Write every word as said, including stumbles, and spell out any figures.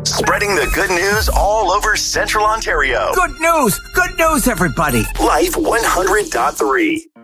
Spreading the good news all over Central Ontario. Good news! Good news, everybody! Life one hundred point three.